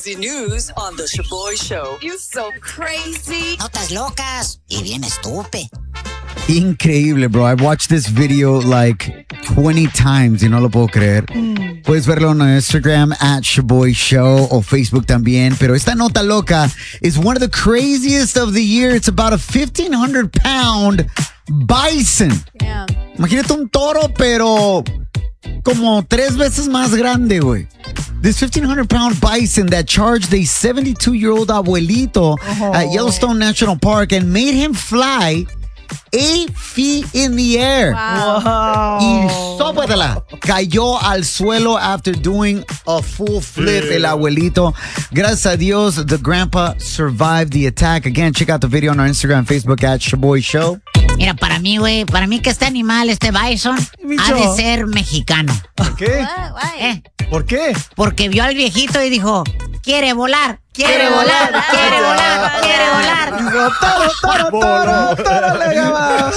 crazy news on The Shaboy Show. You so crazy. Notas locas y bien estúpido. Increíble, bro. I've watched this video like 20 times y no lo puedo creer. Puedes verlo en Instagram at Shaboy Show o Facebook también. Pero esta nota loca is one of the craziest of the year. It's about a 1,500-pound bison. Yeah. Imagínate un toro, pero como 3 veces más grande, güey. This 1,500-pound bison that charged a 72-year-old abuelito at Yellowstone National Park and made him fly 8 feet in the air. Wow. Y sópatela. Cayó al suelo after doing a full flip, el abuelito. Gracias a Dios, the grandpa survived the attack. Again, check out the video on our Instagram and Facebook at Shaboy Show. Mira, para mí, güey, para mí que este animal, este bison, ha de ser mexicano. ¿Por qué? Why? ¿Por qué? Porque vio al viejito y dijo, quiere volar, quiere volar, quiere volar, quiere volar. Digo, toro, le llama.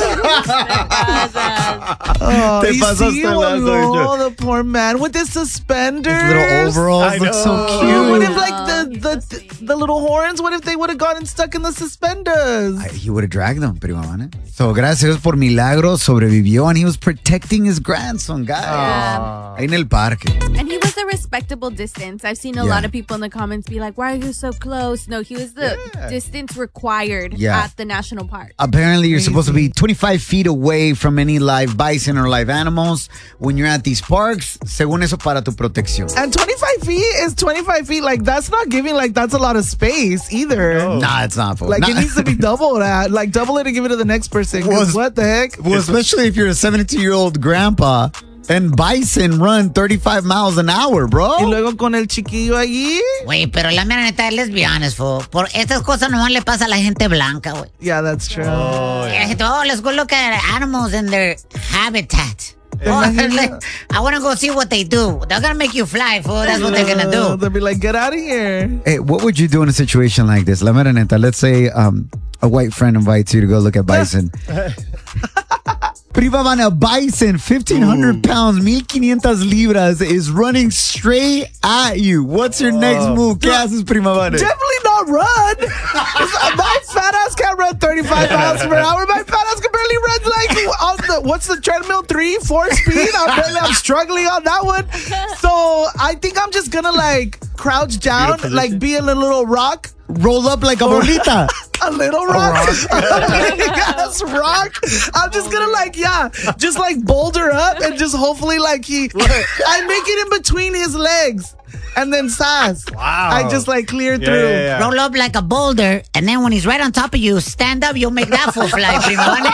Te pasaste see, lanza, the poor man with his suspenders. His little overalls look so Oh, what if cute. like the little horns? What if they would have gotten stuck in the suspenders? He would have dragged them, prima mana. So, gracias por milagro, sobrevivió, and he was protecting his grandson, guys. Ahí en el parque. And he was a respectable distance. I've seen a lot of people in the comments be like, why are you so close? No, he was the distance required at the national park. Apparently, you're supposed to be 25 feet away from any live bison or live animals when you're at these parks. Según eso, para tu protección. And 25 feet is 25 feet. Like, that's not giving, like, that's a lot of space either. Nah, it's not. Like, it needs to be double that. Like, double it and give it to the next person. 'Cause what the heck? Well, especially if you're a 72-year-old grandpa and bison run 35 miles an hour, bro. Y luego con el chiquillo allí. Güey, pero la mera neta, let's be honest, fool. Por estas cosas nomás le pasa a la gente blanca, güey. Yeah, that's true. La gente, let's go look at animals in their habitat. I want to go see what they do. They're going to make you fly, fool. That's what they're going to do. They'll be like, get out of here. Hey, what would you do in a situation like this? La mera neta, let's say a white friend invites you to go look at bison. Prima mana, bison, 1,500 pounds, 1,500 libras, is running straight at you. What's your next move? ¿Qué haces, prima mana? Definitely not run. My fat ass can't run 35 miles per hour. My fat ass can barely run like on the, what's the treadmill, 3-4 speed? I'm struggling on that one. So I think I'm just gonna like crouch down, like be in a little rock. Roll up like a bolita. A little rock. A big ass rock. I'm just gonna like, just like boulder up and just hopefully like I make it in between his legs. And then sass. Wow. I just like clear through. Yeah. Roll up like a boulder, and then when he's right on top of you, stand up, you'll make that fool fly, prima mana.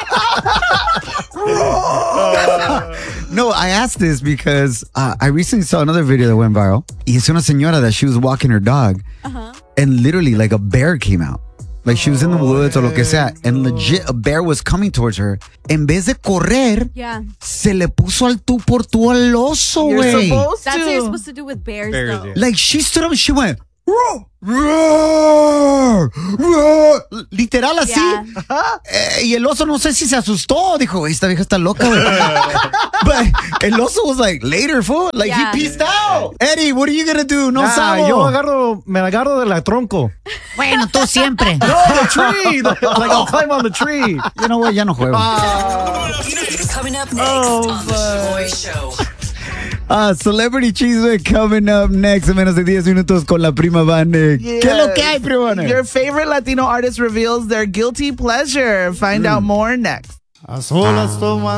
No, I asked this because I recently saw another video that went viral. Y es una señora that she was walking her dog. And literally, like a bear came out. Like she was in the woods or lo que sea. And legit, a bear was coming towards her. En vez de correr, se le puso al tú por tú al oso, You're güey. supposed That's to. what you're supposed to do with bears though. Yeah. Like she stood up and she went, roar, roar, roar. Literal así. Y el oso no sé si se asustó. Dijo, esta vieja está loca, güey. But el oso was like, later, fool. Like he peaced out. Eddie, what are you going to do? No sabo. Yo me agarro de la tronco. Bueno, tú siempre. No, the tree. Like I'll climb on the tree. You know what? Ya no juego. Coming up next on The Shaboy Show. Celebrity Cheese coming up next en menos de 10 minutos con la prima Vane. Yes. ¿Qué es lo que hay, prima Vane? Your favorite Latino artist reveals their guilty pleasure. Find out more next. A solas